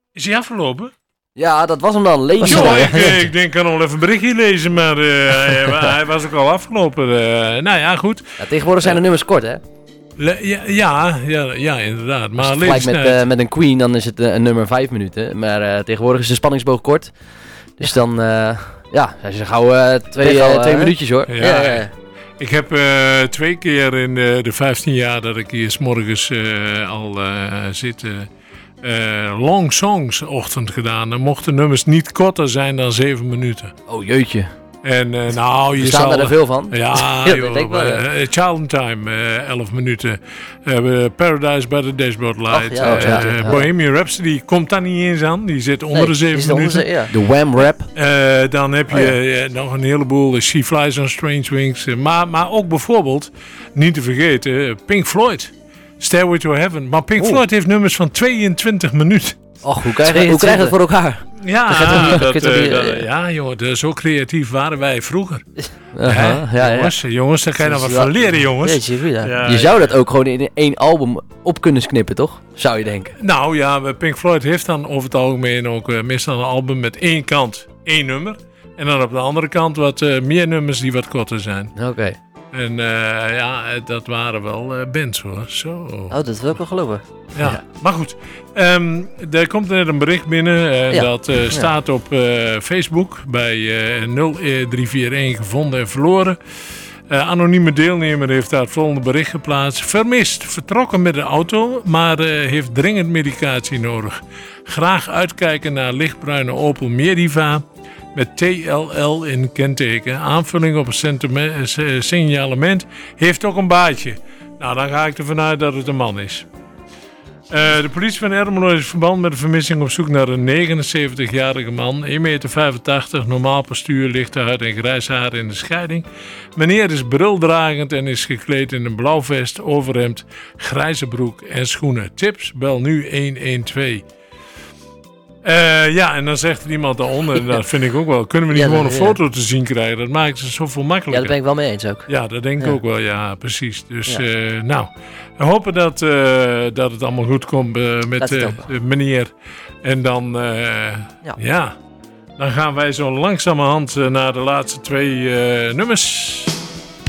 Is hij afgelopen? Ja, dat was hem dan. Lees Jo, ik denk, ik kan nog wel even een berichtje lezen, maar hij was ook al afgelopen. Nou ja, goed. Ja, tegenwoordig zijn de nummers kort, hè? Ja, inderdaad. Maar Als je het met een Queen, dan is het een nummer 5 minuten. Maar tegenwoordig is de spanningsboog kort. Dus dan, zijn ze gauw 2 minuutjes, hoor. Ja. Ik heb 2 keer in de 15 jaar dat ik hier 's morgens al zit... long songs ochtend gedaan. Dan mochten nummers niet korter zijn dan 7 minuten. Oh, jeetje. En je staan er veel van. Ja, Child in Time, 11 minuten. Paradise by the Dashboard Light. Bohemian Rhapsody komt daar niet eens aan. Die zit onder de 7 minuten. De Wham Rap. Dan heb je nog een heleboel She Flies on Strange Wings. Maar ook bijvoorbeeld, niet te vergeten, Pink Floyd. Stairway to Heaven. Maar Pink Floyd heeft nummers van 22 minuten. Och, hoe krijg je het voor elkaar? Ja, jongen, zo creatief waren wij vroeger. Jongens, daar kan je nog wat van leren, jongens. Je zou dat ook gewoon in 1 album op kunnen knippen, toch? Zou je denken. Nou ja, Pink Floyd heeft dan over het algemeen ook meestal een album met 1 kant 1 nummer. En dan op de andere kant wat meer nummers die wat korter zijn. Oké. En dat waren wel bands, hoor. Zo. Oh, dat wil ik wel geloven. Ja, maar goed. Er komt net een bericht binnen. Dat staat op Facebook bij 0341 gevonden en verloren. Anonieme deelnemer heeft daar het volgende bericht geplaatst. Vermist, vertrokken met de auto, maar heeft dringend medicatie nodig. Graag uitkijken naar lichtbruine Opel Meriva met TLL in kenteken. Aanvulling op een signalement. Heeft ook een baadje. Nou, dan ga ik ervan uit dat het een man is. De politie van Ermelo is in verband met de vermissing op zoek naar een 79-jarige man. 1,85 meter, normaal postuur, lichte huid en grijs haar in de scheiding. Meneer is brildragend en is gekleed in een blauw vest, overhemd, grijze broek en schoenen. Tips, bel nu 112. En dan zegt er iemand daaronder, en dat vind ik ook wel. Kunnen we niet gewoon een foto te zien krijgen? Dat maakt het zoveel makkelijker. Ja, daar ben ik wel mee eens ook. Ja, dat denk ik ook wel. Ja, precies. Dus we hopen dat het allemaal goed komt met de meneer. En dan, dan gaan wij zo langzamerhand naar de laatste 2 nummers.